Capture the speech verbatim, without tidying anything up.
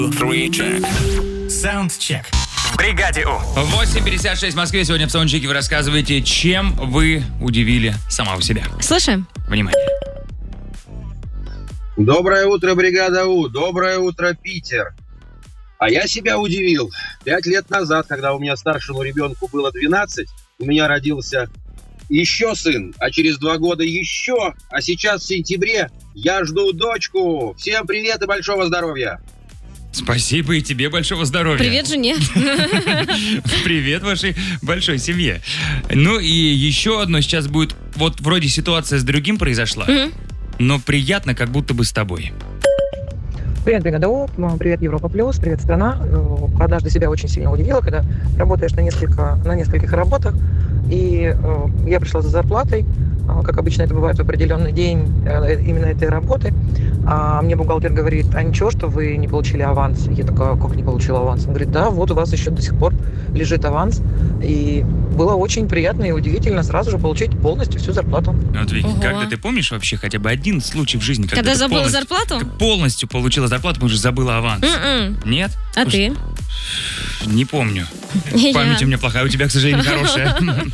Саундчек. В бригаде У. восемь пятьдесят шесть в Москве. Сегодня в Саундчеке вы рассказываете, чем вы удивили самого себя. Слушаем. Внимание. Доброе утро, бригада У. Доброе утро, Питер. А я себя удивил. Пять лет назад, когда у меня старшему ребенку было двенадцать, у меня родился еще сын, а через два года еще. А сейчас в сентябре я жду дочку. Всем привет и большого здоровья. Спасибо и тебе большого здоровья. Привет жене. Привет вашей большой семье. Ну и еще одно сейчас будет. Вот вроде ситуация с другим произошла, но приятно, как будто бы с тобой. Привет, бригада У, привет, Европа Плюс, привет, страна. Однажды себя очень сильно удивила, когда работаешь на, несколько, на нескольких работах, и э, я пришла за зарплатой, э, как обычно это бывает в определенный день э, именно этой работы, а мне бухгалтер говорит: а ничего, что вы не получили аванс? Я такая: как не получила аванс? Он говорит: да, вот у вас еще до сих пор лежит аванс, и было очень приятно и удивительно сразу же получить полностью всю зарплату. Вот, Вики, Ого. когда ты помнишь вообще хотя бы один случай в жизни, когда, Когда ты забыла полностью, зарплату? ты полностью получила зарплату, потому что забыла аванс? М-м. Нет? А ты? Не помню. Я. Память у меня плохая, у тебя, к сожалению, хорошая.